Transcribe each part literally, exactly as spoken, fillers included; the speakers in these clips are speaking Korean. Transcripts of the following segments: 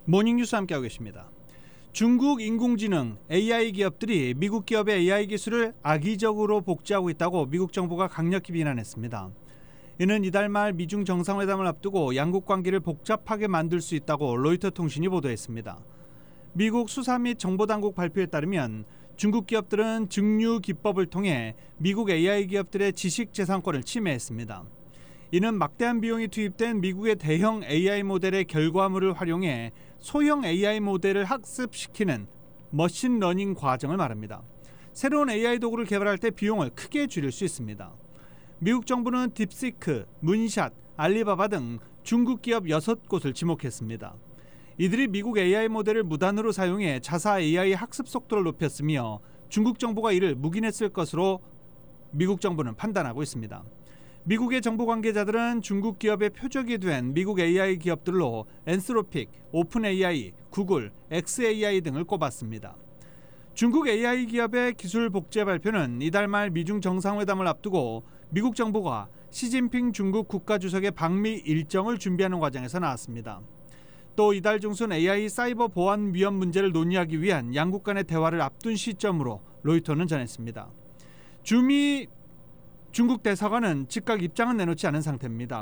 모닝뉴스 함께하고 계십니다. 중국 인공지능 에이아이 기업들이 미국 기업의 에이아이 기술을 악의적으로 복제하고 있다고 미국 정부가 강력히 비난했습니다. 이는 이달 말 미중 정상회담을 앞두고 양국 관계를 복잡하게 만들 수 있다고 로이터 통신이 보도했습니다. 미국 수사 및 정보당국 발표에 따르면 중국 기업들은 증류 기법을 통해 미국 에이아이 기업들의 지식재산권을 침해했습니다. 이는 막대한 비용이 투입된 미국의 대형 에이아이 모델의 결과물을 활용해 소형 에이아이 모델을 학습시키는 머신러닝 과정을 말합니다. 새로운 에이아이 도구를 개발할 때 비용을 크게 줄일 수 있습니다. 미국 정부는 딥시크, 문샷, 알리바바 등 중국 기업 여섯 곳을 지목했습니다. 이들이 미국 에이아이 모델을 무단으로 사용해 자사 에이아이 학습 속도를 높였으며 중국 정부가 이를 묵인했을 것으로 미국 정부는 판단하고 있습니다. 미국의 정부 관계자들은 중국 기업의 표적이 된 미국 에이아이 기업들로 엔스로픽, 오픈에이아이, 구글, 엑스에이아이 등을 꼽았습니다. 중국 에이아이 기업의 기술 복제 발표는 이달 말 미중 정상회담을 앞두고 미국 정부가 시진핑 중국 국가주석의 방미 일정을 준비하는 과정에서 나왔습니다. 또 이달 중순 에이아이 사이버 보안 위험 문제를 논의하기 위한 양국 간의 대화를 앞둔 시점으로 로이터는 전했습니다. 주미 중국 대사관은 즉각 입장은 내놓지 않은 상태입니다.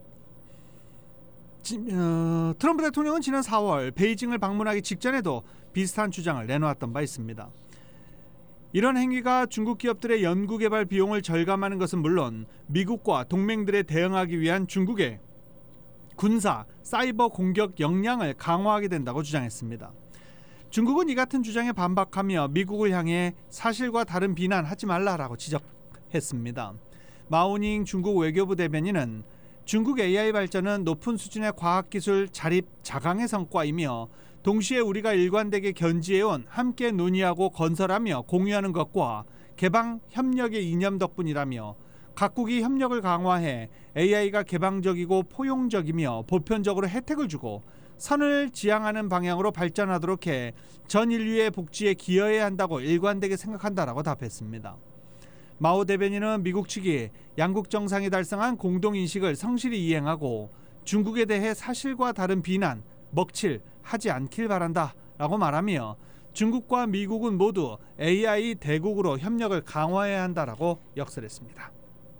지, 어, 트럼프 대통령은 지난 사월 베이징을 방문하기 직전에도 비슷한 주장을 내놓았던 바 있습니다. 이런 행위가 중국 기업들의 연구개발 비용을 절감하는 것은 물론 미국과 동맹들에 대응하기 위한 중국의 군사, 사이버 공격 역량을 강화하게 된다고 주장했습니다. 중국은 이 같은 주장에 반박하며 미국을 향해 사실과 다른 비난하지 말라라고 지적했습니다. 마오닝 중국 외교부 대변인은 중국 에이아이 발전은 높은 수준의 과학기술 자립 자강의 성과이며 동시에 우리가 일관되게 견지해온 함께 논의하고 건설하며 공유하는 것과 개방 협력의 이념 덕분이라며 각국이 협력을 강화해 에이아이가 개방적이고 포용적이며 보편적으로 혜택을 주고 선을 지향하는 방향으로 발전하도록 해 전 인류의 복지에 기여해야 한다고 일관되게 생각한다라고 답했습니다. 마오 대변인은 미국 측이 양국 정상이 달성한 공동인식을 성실히 이행하고 중국에 대해 사실과 다른 비난, 먹칠 하지 않길 바란다라고 말하며 중국과 미국은 모두 에이아이 대국으로 협력을 강화해야 한다라고 역설했습니다.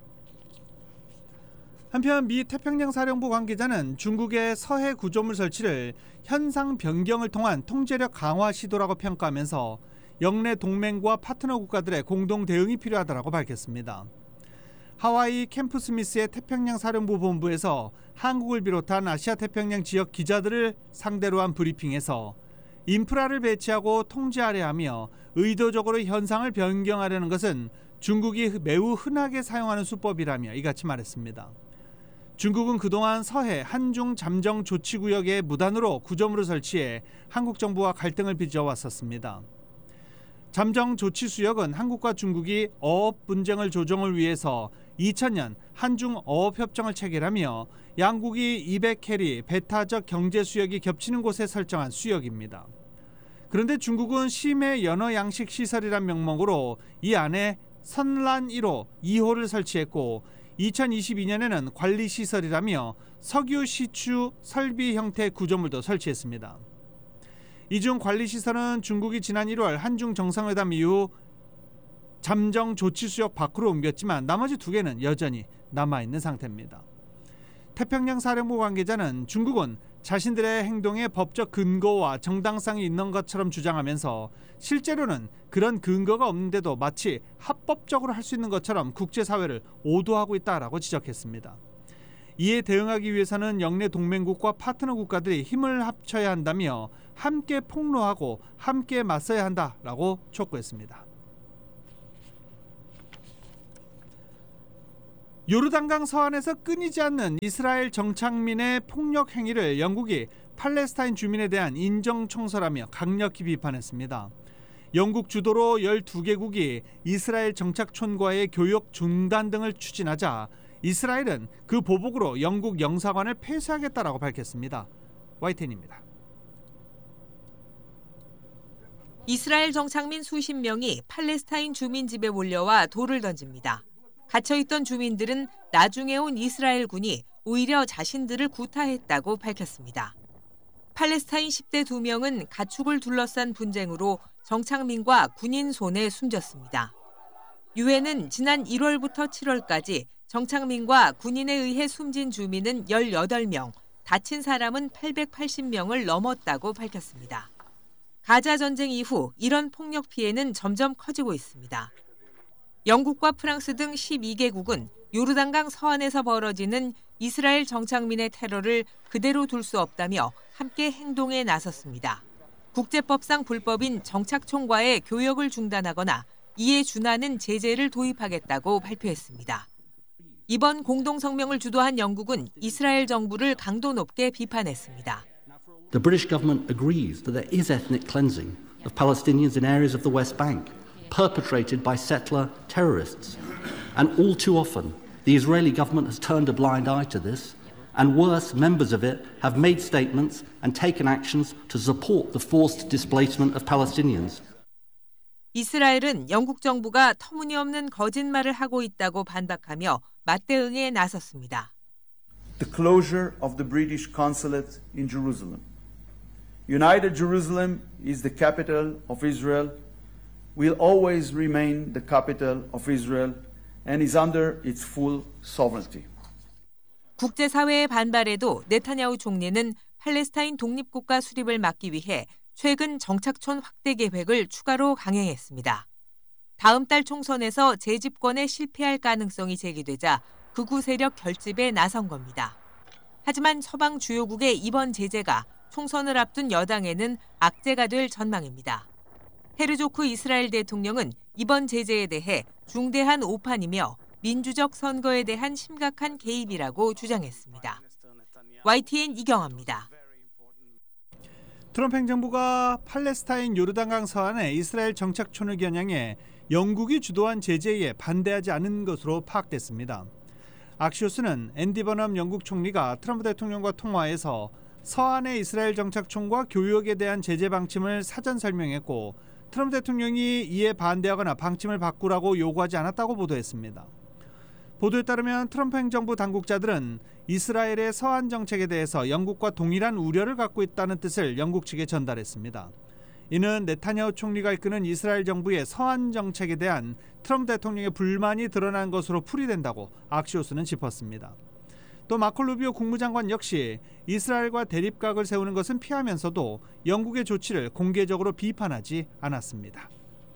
한편 미 태평양 사령부 관계자는 중국의 서해 구조물 설치를 현상 변경을 통한 통제력 강화 시도라고 평가하면서 영내 동맹과 파트너 국가들의 공동 대응이 필요하다고 밝혔습니다. 하와이 캠프 스미스의 태평양 사령부 본부에서 한국을 비롯한 아시아 태평양 지역 기자들을 상대로 한 브리핑에서 인프라를 배치하고 통제하려 하며 의도적으로 현상을 변경하려는 것은 중국이 매우 흔하게 사용하는 수법이라며 이같이 말했습니다. 중국은 그동안 서해 한중 잠정 조치구역에 무단으로 구조물을 설치해 한국 정부와 갈등을 빚어왔었습니다. 잠정 조치 수역은 한국과 중국이 어업 분쟁을 조정을 위해서 이천 년 한중 어업협정을 체결하며 양국이 이백 캐리 배타적 경제 수역이 겹치는 곳에 설정한 수역입니다. 그런데 중국은 심해 연어 양식 시설이란 명목으로 이 안에 선란 일 호, 이 호를 설치했고 이천이십이 년에는 관리시설이라며 석유 시추 설비 형태 구조물도 설치했습니다. 이 중 관리시설은 중국이 지난 일월 한중 정상회담 이후 잠정 조치수역 밖으로 옮겼지만 나머지 두 개는 여전히 남아있는 상태입니다. 태평양 사령부 관계자는 중국은 자신들의 행동에 법적 근거와 정당성이 있는 것처럼 주장하면서 실제로는 그런 근거가 없는데도 마치 합법적으로 할 수 있는 것처럼 국제사회를 오도하고 있다라고 지적했습니다. 이에 대응하기 위해서는 영내 동맹국과 파트너 국가들이 힘을 합쳐야 한다며 함께 폭로하고 함께 맞서야 한다라고 촉구했습니다. 요르단강 서안에서 끊이지 않는 이스라엘 정착민의 폭력 행위를 영국이 팔레스타인 주민에 대한 인정 청소라며 강력히 비판했습니다. 영국 주도로 열두 개국이 이스라엘 정착촌과의 교역 중단 등을 추진하자 이스라엘은 그 보복으로 영국 영사관을 폐쇄하겠다라고 밝혔습니다. 와이텐입니다. 이스라엘 정착민 수십 명이 팔레스타인 주민 집에 몰려와 돌을 던집니다. 갇혀있던 주민들은 나중에 온 이스라엘 군이 오히려 자신들을 구타했다고 밝혔습니다. 팔레스타인 십 대 두 명은 가축을 둘러싼 분쟁으로 정착민과 군인 손에 숨졌습니다. 유엔은 지난 일월부터 칠월까지 정착민과 군인에 의해 숨진 주민은 열여덟 명, 다친 사람은 팔백팔십 명을 넘었다고 밝혔습니다. 가자 전쟁 이후 이런 폭력 피해는 점점 커지고 있습니다. 영국과 프랑스 등 십이 개국은 요르단강 서안에서 벌어지는 이스라엘 정착민의 테러를 그대로 둘 수 없다며 함께 행동에 나섰습니다. 국제법상 불법인 정착촌과의 교역을 중단하거나 이에 준하는 제재를 도입하겠다고 발표했습니다. 이번 공동성명을 주도한 영국은 이스라엘 정부를 강도 높게 비판했습니다. The British government agrees that there is ethnic cleansing of Palestinians in areas of the West Bank, perpetrated by settler terrorists. And all too often, the Israeli government has turned a blind eye to this, and worse, members of it have made statements and taken actions to support the forced displacement of Palestinians. 이스라엘은 영국 정부가 터무니없는 거짓말을 하고 있다고 반박하며 맞대응에 나섰습니다. The closure of the British consulate in Jerusalem. United Jerusalem is the capital of Israel, will always remain the capital of Israel, and is under its full sovereignty. 국제사회의 반발에도 네타냐후 총리는 팔레스타인 독립국가 수립을 막기 위해 최근 정착촌 확대 계획을 추가로 강행했습니다. 다음 달 총선에서 재집권에 실패할 가능성이 제기되자 극우 세력 결집에 나선 겁니다. 하지만 서방 주요국의 이번 제재가 총선을 앞둔 여당에는 악재가 될 전망입니다. 헤르조크 이스라엘 대통령은 이번 제재에 대해 중대한 오판이며 민주적 선거에 대한 심각한 개입이라고 주장했습니다. 와이티엔 이경아입니다. 트럼프 행정부가 팔레스타인 요르단강 서안에 이스라엘 정착촌을 겨냥해 영국이 주도한 제재에 반대하지 않은 것으로 파악됐습니다. 악시오스는 앤디 버넘 영국 총리가 트럼프 대통령과 통화에서 서안의 이스라엘 정착촌과 교역에 대한 제재 방침을 사전 설명했고 트럼프 대통령이 이에 반대하거나 방침을 바꾸라고 요구하지 않았다고 보도했습니다. 보도에 따르면 트럼프 행정부 당국자들은 이스라엘의 서안 정책에 대해서 영국과 동일한 우려를 갖고 있다는 뜻을 영국 측에 전달했습니다. 이는 네타냐후 총리가 이끄는 이스라엘 정부의 서안 정책에 대한 트럼프 대통령의 불만이 드러난 것으로 풀이된다고 악시오스는 짚었습니다. 또 마코 루비오 국무장관 역시 이스라엘과 대립각을 세우는 것은 피하면서도 영국의 조치를 공개적으로 비판하지 않았습니다.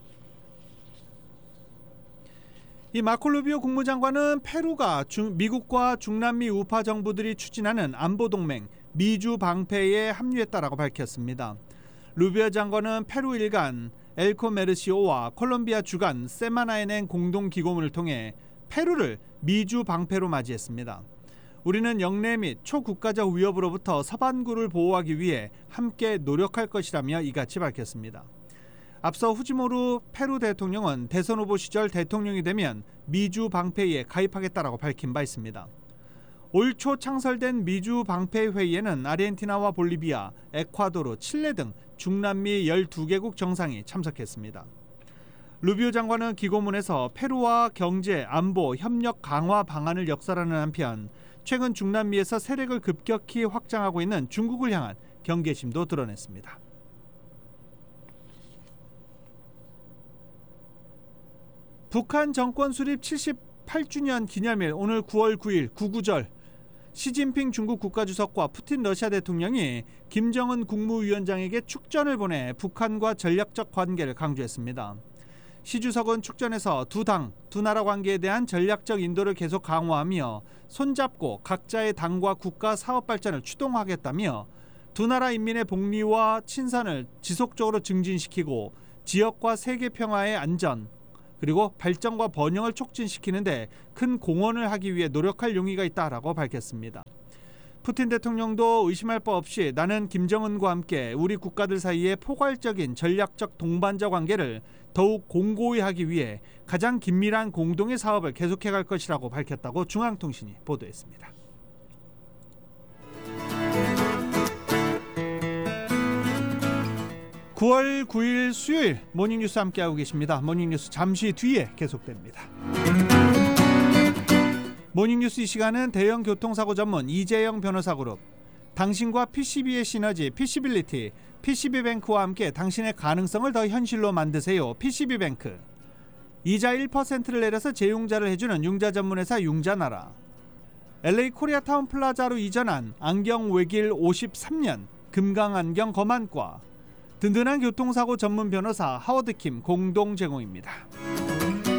이 마코 루비오 국무장관은 페루가 중, 미국과 중남미 우파 정부들이 추진하는 안보동맹 미주 방패에 합류했다라고 밝혔습니다. 루비오 장관은 페루 일간 엘코 메르시오와 콜롬비아 주간 세마나에 낸 공동기고문을 통해 페루를 미주 방패로 맞이했습니다. 우리는 영내 및 초국가적 위협으로부터 서반구를 보호하기 위해 함께 노력할 것이라며 이같이 밝혔습니다. 앞서 후지모루 페루 대통령은 대선 후보 시절 대통령이 되면 미주 방패에 가입하겠다라고 밝힌 바 있습니다. 올 초 창설된 미주 방패 회의에는 아르헨티나와 볼리비아, 에콰도르, 칠레 등 중남미 열두 개국 정상이 참석했습니다. 루비오 장관은 기고문에서 페루와 경제, 안보, 협력 강화 방안을 역설하는 한편 최근 중남미에서 세력을 급격히 확장하고 있는 중국을 향한 경계심도 드러냈습니다. 북한 정권 수립 칠십팔 주년 기념일 오늘 구월 구일 구구절 시진핑 중국 국가주석과 푸틴 러시아 대통령이 김정은 국무위원장에게 축전을 보내 북한과 전략적 관계를 강조했습니다. 시 주석은 축전에서 두 당, 두 나라 관계에 대한 전략적 인도를 계속 강화하며 손잡고 각자의 당과 국가 사업 발전을 추동하겠다며 두 나라 인민의 복리와 친선을 지속적으로 증진시키고 지역과 세계 평화의 안전 그리고 발전과 번영을 촉진시키는 데 큰 공헌을 하기 위해 노력할 용의가 있다라고 밝혔습니다. 푸틴 대통령도 의심할 바 없이 나는 김정은과 함께 우리 국가들 사이의 포괄적인 전략적 동반자 관계를 더욱 공고히 하기 위해 가장 긴밀한 공동의 사업을 계속해갈 것이라고 밝혔다고 중앙통신이 보도했습니다. 구월 구일 수요일 모닝뉴스 함께하고 계십니다. 모닝뉴스 잠시 뒤에 계속됩니다. 모닝뉴스 이 시간은 대형 교통사고 전문 이재영 변호사 그룹, 당신과 피씨비의 시너지, 피씨빌리티, 피씨비뱅크와 함께 당신의 가능성을 더 현실로 만드세요. 피씨비뱅크. 이자 일 퍼센트를 내려서 재융자를 해주는 융자 전문회사 융자나라. 엘에이 코리아타운 플라자로 이전한 안경 외길 오십삼 년 금강안경 검안과. 든든한 교통사고 전문 변호사 하워드킴 공동 제공입니다.